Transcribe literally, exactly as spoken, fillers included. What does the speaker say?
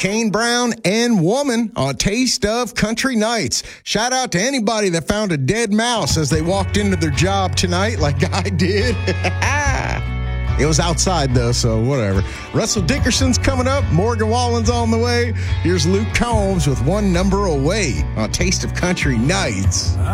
Kane Brown and Woman on Taste of Country Nights. Shout out to anybody that found a dead mouse as they walked into their job tonight like I did. It was outside, though, so whatever. Russell Dickerson's coming up. Morgan Wallen's on the way. Here's Luke Combs with One Number Away on Taste of Country Nights.